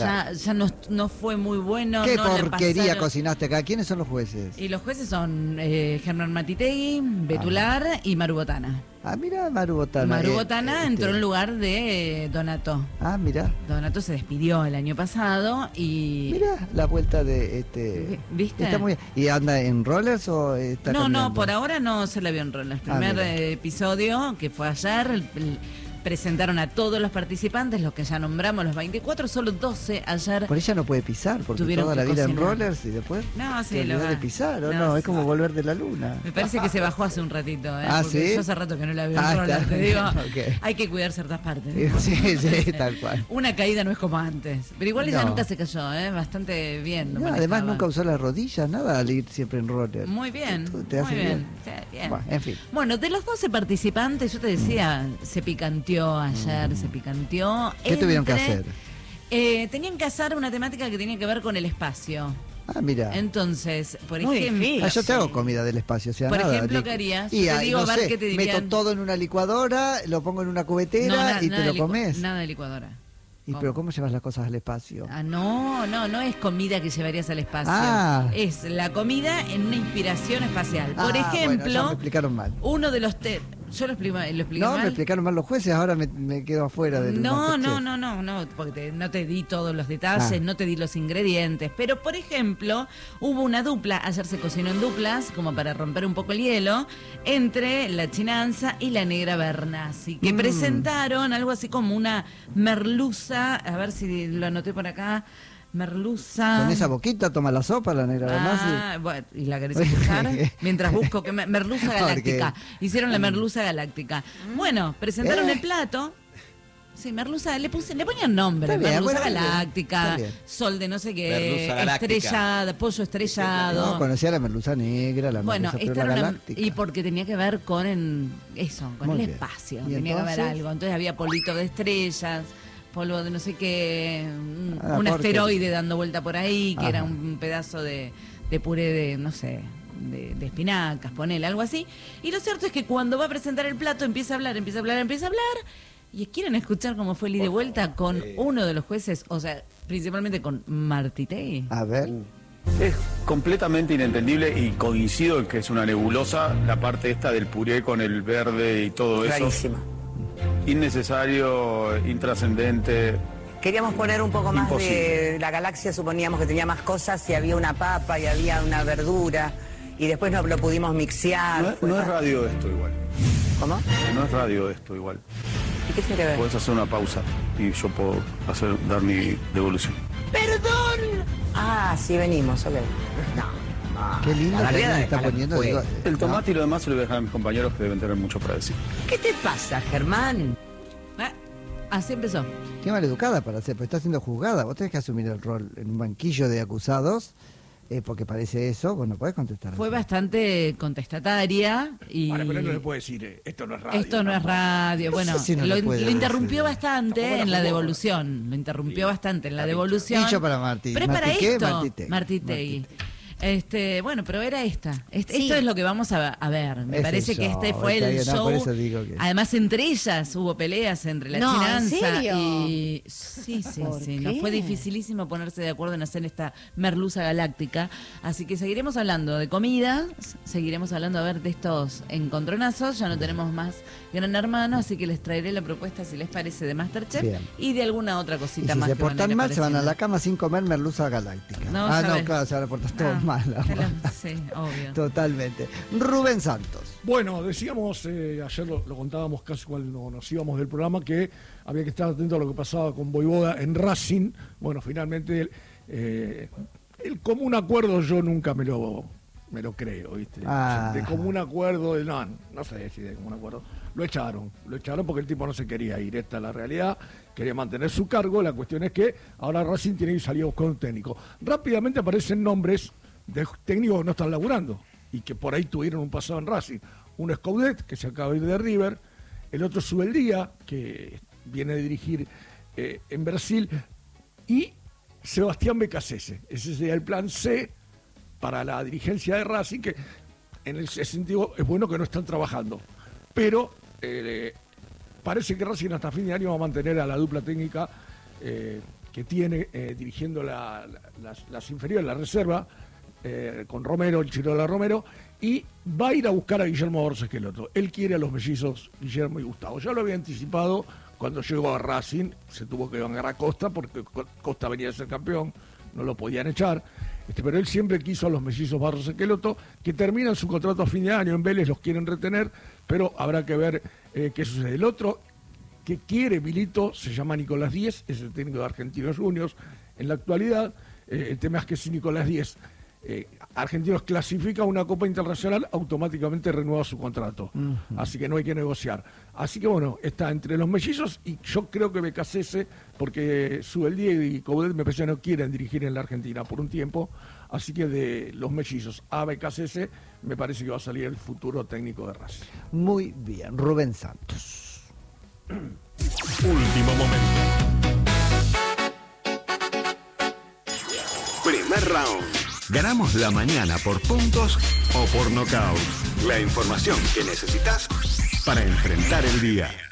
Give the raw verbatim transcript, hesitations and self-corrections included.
ya, ya no, no fue muy bueno. ¿Qué no porquería pasaron... cocinaste acá? ¿Quiénes son los jueces? Y los jueces son eh, Germán Matitegui, Betular ah. y Maru Botana. Ah, mira, Maru Botana. Maru eh, Botana este... entró en lugar de eh, Donato. Ah, mira. Donato se despidió el año pasado y... Mira la vuelta de este... ¿Viste? Está muy bien. ¿Y anda en rollers o está No, caminando? no, por ahora no se la vio en rollers. El primer ah, episodio, que fue ayer... El, el, presentaron a todos los participantes, los que ya nombramos, los veinticuatro, solo doce ayer. Por ella no puede pisar, porque toda la vida cocinar. En rollers y después no, sí, lo de pisar, ¿o no? no? Sí. Es como volver de la luna. Me parece que se bajó hace un ratito, ¿eh? Ah, porque ¿sí? Yo hace rato que no la veo ah, en rollers, te digo, okay. Hay que cuidar ciertas partes. ¿No? Sí, sí, tal cual. Una caída no es como antes, pero igual ella no. nunca se cayó, ¿eh? Bastante bien. No, además nunca usó las rodillas, nada, al ir siempre en rollers. Muy bien, ¿Te, te muy bien? bien. Sí, bien. Bueno, en fin. Bueno, de los doce participantes, yo te decía, mm. se picanteó ayer, mm. se picanteó. ¿Qué entre, tuvieron que hacer? Eh, tenían que hacer una temática que tenía que ver con el espacio. Ah, mira. Entonces, por Muy ejemplo... Ah, yo te hago comida del espacio, o sea, por nada. ejemplo, ¿qué harías? Y yo te digo, no a ver sé, qué te dirían. meto todo en una licuadora, lo pongo en una cubetera no, na, y te lo comes. Nada de licuadora. ¿Y ¿Cómo? Pero cómo llevas las cosas al espacio? Ah, no, no, no es comida que llevarías al espacio. Ah. Es la comida en una inspiración espacial. Por ah, ejemplo, bueno, ya me explicaron mal. Uno de los te yo lo expliqué, lo expliqué no, mal. me explicaron mal los jueces, ahora me, me quedo afuera del No, no, no, no, no, porque te, no te di todos los detalles, ah. no te di los ingredientes. Pero, por ejemplo, hubo una dupla, ayer se cocinó en duplas, como para romper un poco el hielo, entre la Chinanza y la Negra Bernasi, que mm. presentaron algo así como una merluza, a ver si lo anoté por acá, merluza. Con esa boquita toma la sopa la Negra Bernasi. Ah, bueno, ¿y la querés escuchar? Mientras busco que me, merluza galáctica. Hicieron la merluza galáctica. Bueno, presentaron eh. el plato. Sí, merluza, le puse, le ponían nombre, bien, merluza bueno, galáctica, sol de no sé qué, estrellada, pollo estrellado. No, conocía la merluza negra, la bueno, merluza pero la galáctica. Y porque tenía que ver con en, eso, con Muy el bien. espacio, ¿Y tenía entonces? que ver algo. Entonces había polito de estrellas, polvo de no sé qué, un, ah, un asteroide dando vuelta por ahí, que Ajá. era un pedazo de, de puré de, no sé, de, de espinacas, ponele, algo así. Y lo cierto es que cuando va a presentar el plato empieza a hablar, empieza a hablar, empieza a hablar. ¿Y quieren escuchar cómo fue el ida y vuelta con uno de los jueces? O sea, principalmente con Martitegui. A ver. Es completamente inentendible y coincido en que es una nebulosa la parte esta del puré con el verde y todo eso. Clarísima. Innecesario, intrascendente. Queríamos poner un poco más imposible. de la galaxia, suponíamos que tenía más cosas, y había una papa y había una verdura, y después no lo pudimos mixear. No, es, no es radio esto igual. ¿Cómo? No es radio esto igual. ¿Y qué tiene que ver? Puedes hacer una pausa y yo puedo hacer dar mi devolución. ¡Perdón! Ah, sí, venimos, ok. No. no Qué lindo que me está poniendo. Digo, el tomate no. y lo demás se lo voy a dejar a mis compañeros que deben tener mucho para decir. ¿Qué te pasa, Germán? Ah, así empezó. Qué maleducada para hacer, pero está siendo juzgada. Vos tenés que asumir el rol en un banquillo de acusados. Eh, porque parece eso, vos no podés contestar. Fue así. bastante contestataria y... Ahora, pero no le puede decir, eh, esto no es radio. Esto no, no es radio. No bueno, si no lo, lo, lo interrumpió decir. bastante en la devolución. Lo interrumpió sí. bastante en la devolución. Dicho para Martí. Pero es para Martí, esto, Martitegui. Martitegui. Este, bueno, pero era esta. Este, Sí. Esto es lo que vamos a, a ver. Me Es parece el que show, este fue está el bien, no, show. por eso digo que- Además, entre ellas hubo peleas entre la No, ¿en Chinanza serio? y. Sí, sí, ¿Por sí. qué? Nos fue dificilísimo ponerse de acuerdo en hacer esta merluza galáctica. Así que seguiremos hablando de comida, seguiremos hablando a ver de estos encontronazos. Ya no tenemos más Gran Hermano, así que les traeré la propuesta, si les parece, de Masterchef Bien. y de alguna otra Y cosita si más. se que van a portan ir mal, se van a apareciendo. la cama sin comer merluza galáctica. No, ah, sabes. no, claro, se van a portar todos Ah, mal. te la- Sí, obvio. Totalmente. Rubén Santos. Bueno, decíamos, eh, ayer lo, lo contábamos casi cuando nos íbamos del programa, que había que estar atento a lo que pasaba con Voivoda en Racing. Bueno, finalmente, eh, el común acuerdo yo nunca me lo, me lo creo, ¿viste? Ah. De común acuerdo, de, no, no sé si de común acuerdo. Lo echaron, lo echaron porque el tipo no se quería ir, esta es la realidad, quería mantener su cargo. La cuestión es que ahora Racing tiene que salir a buscar un técnico. Rápidamente aparecen nombres de técnicos que no están laburando y que por ahí tuvieron un pasado en Racing. Uno es Coudet, que se acaba de ir de River, el otro es Subeldía, que viene de dirigir eh, en Brasil, y Sebastián Becasese. Ese sería el plan C para la dirigencia de Racing, que en ese sentido es bueno que no están trabajando. Pero eh, parece que Racing hasta fin de año va a mantener a la dupla técnica eh, que tiene eh, dirigiendo la, la, las, las inferiores, la reserva, eh, con Romero, el Chirola Romero, y va a ir a buscar a Guillermo Barros Esqueloto. Él quiere a los mellizos Guillermo y Gustavo. Ya lo había anticipado cuando llegó a Racing, se tuvo que bancar a Costa porque Costa venía a ser campeón, no lo podían echar. Este, pero él siempre quiso a los mellizos Barros Esqueloto, que terminan su contrato a fin de año. En Vélez los quieren retener, pero habrá que ver eh, qué sucede. El otro que quiere Milito se llama Nicolás Díez, es el técnico de Argentinos Juniors. En la actualidad, eh, el tema es que si Nicolás Díez, eh, Argentinos clasifica una Copa Internacional, automáticamente renueva su contrato. Uh-huh. Así que no hay que negociar. Así que bueno, está entre los mellizos y yo creo que Becasese, porque Subeldía y Coudet me parece que no quieren dirigir en la Argentina por un tiempo, así que de los mellizos a Becasese me parece que va a salir el futuro técnico de Racing. Muy bien, Rubén Santos. Último momento. Primer round. Ganamos la mañana por puntos o por nocaut. La información que necesitas para enfrentar el día.